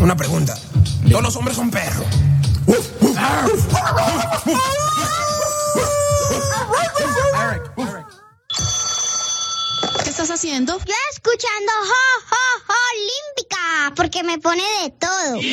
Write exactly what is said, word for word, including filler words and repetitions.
una pregunta. ¿Todos los hombres son perros? ¿Qué estás haciendo? Yo escuchando Jo, Jo, Jo, Olímpica, porque me pone de todo.